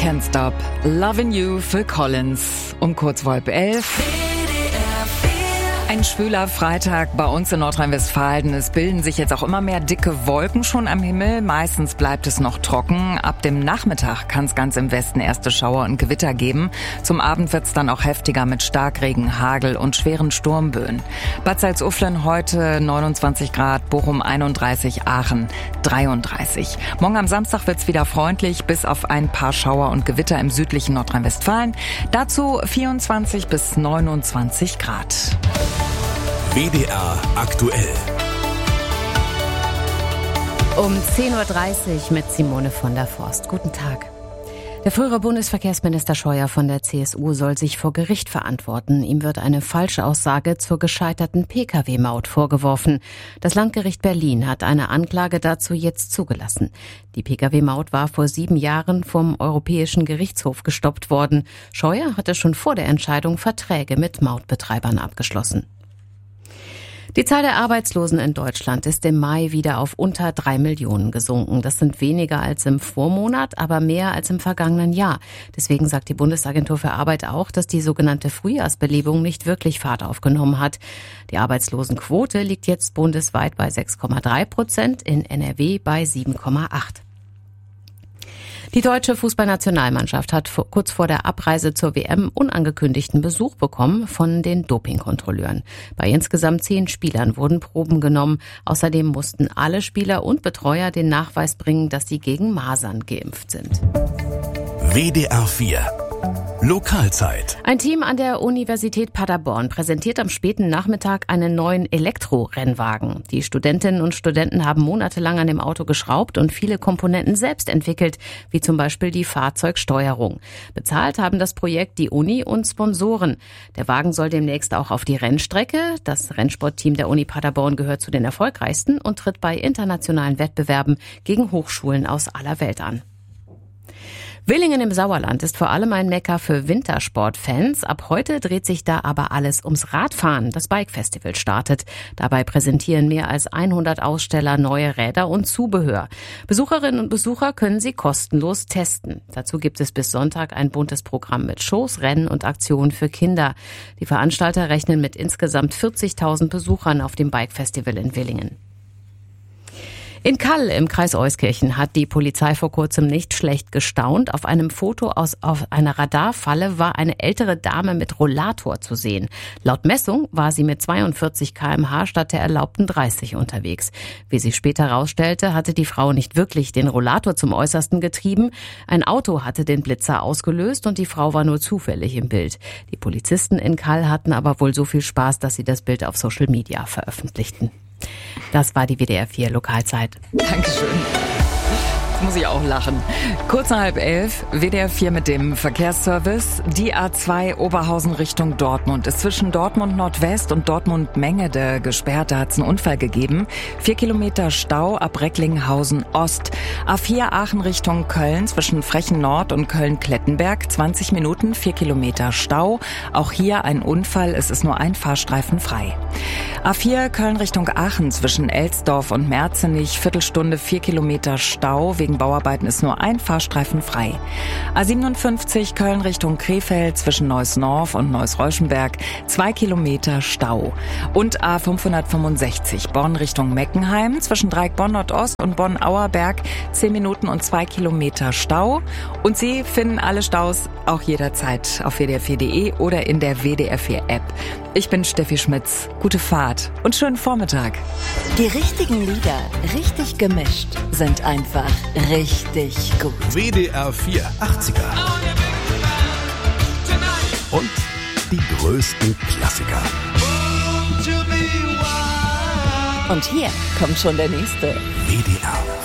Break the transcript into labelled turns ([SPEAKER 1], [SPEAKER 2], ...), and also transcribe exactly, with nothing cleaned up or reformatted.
[SPEAKER 1] Can't Stop Lovin' You, Phil Collins, um kurz vor halb elf. Ein schwüler Freitag bei uns in Nordrhein-Westfalen. Es bilden sich jetzt auch immer mehr dicke Wolken schon am Himmel. Meistens bleibt es noch trocken. Ab dem Nachmittag kann es ganz im Westen erste Schauer und Gewitter geben. Zum Abend wird es dann auch heftiger mit Starkregen, Hagel und schweren Sturmböen. Bad Salzuflen heute neunundzwanzig Grad, Bochum einunddreißig, Aachen dreiunddreißig. Morgen am Samstag wird es wieder freundlich, bis auf ein paar Schauer und Gewitter im südlichen Nordrhein-Westfalen. Dazu vierundzwanzig bis neunundzwanzig Grad.
[SPEAKER 2] W D R aktuell.
[SPEAKER 3] Um zehn Uhr dreißig mit Simone von der Forst. Guten Tag. Der frühere Bundesverkehrsminister Scheuer von der C S U soll sich vor Gericht verantworten. Ihm wird eine Falschaussage zur gescheiterten P K W-Maut vorgeworfen. Das Landgericht Berlin hat eine Anklage dazu jetzt zugelassen. Die P K W-Maut war vor sieben Jahren vom Europäischen Gerichtshof gestoppt worden. Scheuer hatte schon vor der Entscheidung Verträge mit Mautbetreibern abgeschlossen. Die Zahl der Arbeitslosen in Deutschland ist im Mai wieder auf unter drei Millionen gesunken. Das sind weniger als im Vormonat, aber mehr als im vergangenen Jahr. Deswegen sagt die Bundesagentur für Arbeit auch, dass die sogenannte Frühjahrsbelebung nicht wirklich Fahrt aufgenommen hat. Die Arbeitslosenquote liegt jetzt bundesweit bei sechs Komma drei Prozent, in N R W bei sieben Komma acht. Die deutsche Fußballnationalmannschaft hat vor, kurz vor der Abreise zur W M unangekündigten Besuch bekommen von den Dopingkontrolleuren. Bei insgesamt zehn Spielern wurden Proben genommen. Außerdem mussten alle Spieler und Betreuer den Nachweis bringen, dass sie gegen Masern geimpft sind.
[SPEAKER 2] W D R vier Lokalzeit.
[SPEAKER 3] Ein Team an der Universität Paderborn präsentiert am späten Nachmittag einen neuen Elektrorennwagen. Die Studentinnen und Studenten haben monatelang an dem Auto geschraubt und viele Komponenten selbst entwickelt, wie zum Beispiel die Fahrzeugsteuerung. Bezahlt haben das Projekt die Uni und Sponsoren. Der Wagen soll demnächst auch auf die Rennstrecke. Das Rennsportteam der Uni Paderborn gehört zu den erfolgreichsten und tritt bei internationalen Wettbewerben gegen Hochschulen aus aller Welt an. Villingen im Sauerland ist vor allem ein Mekka für Wintersportfans. Ab heute dreht sich da aber alles ums Radfahren. Das Bike Festival startet. Dabei präsentieren mehr als hundert Aussteller neue Räder und Zubehör. Besucherinnen und Besucher können sie kostenlos testen. Dazu gibt es bis Sonntag ein buntes Programm mit Shows, Rennen und Aktionen für Kinder. Die Veranstalter rechnen mit insgesamt vierzigtausend Besuchern auf dem Bike Festival in Villingen. In Kall im Kreis Euskirchen hat die Polizei vor kurzem nicht schlecht gestaunt. Auf einem Foto aus auf einer Radarfalle war eine ältere Dame mit Rollator zu sehen. Laut Messung war sie mit zweiundvierzig Kilometer pro Stunde statt der erlaubten dreißig unterwegs. Wie sich später herausstellte, hatte die Frau nicht wirklich den Rollator zum Äußersten getrieben. Ein Auto hatte den Blitzer ausgelöst und die Frau war nur zufällig im Bild. Die Polizisten in Kall hatten aber wohl so viel Spaß, dass sie das Bild auf Social Media veröffentlichten. Das war die W D R vier Lokalzeit.
[SPEAKER 1] Dankeschön. Jetzt muss ich auch lachen. Kurz nach halb elf, W D R vier mit dem Verkehrsservice. Die A zwei Oberhausen Richtung Dortmund ist zwischen Dortmund Nordwest und Dortmund Mengede gesperrt. Da hat es einen Unfall gegeben. Vier Kilometer Stau ab Recklinghausen Ost. A vier Aachen Richtung Köln zwischen Frechen Nord und Köln-Klettenberg. zwanzig Minuten, vier Kilometer Stau. Auch hier ein Unfall. Es ist nur ein Fahrstreifen frei. A vier Köln Richtung Aachen zwischen Elsdorf und Merzenich. Viertelstunde, vier Kilometer Stau. Wegen Bauarbeiten ist nur ein Fahrstreifen frei. A siebenundfünfzig Köln Richtung Krefeld zwischen Neuss-Norf und Neuss-Reuschenberg. Zwei Kilometer Stau. Und A fünfhundertfünfundsechzig Bonn Richtung Meckenheim zwischen Dreieck-Bonn-Nordost und Bonn-Auerberg. Zehn Minuten und zwei Kilometer Stau. Und Sie finden alle Staus auch jederzeit auf w d r vier punkt d e oder in der W D R vier App. Ich bin Steffi Schmitz. Gute Fahrt und schönen Vormittag.
[SPEAKER 4] Die richtigen Lieder, richtig gemischt, sind einfach richtig gut.
[SPEAKER 2] W D R vier achtziger. Und die größten Klassiker.
[SPEAKER 4] Und hier kommt schon der nächste.
[SPEAKER 2] W D R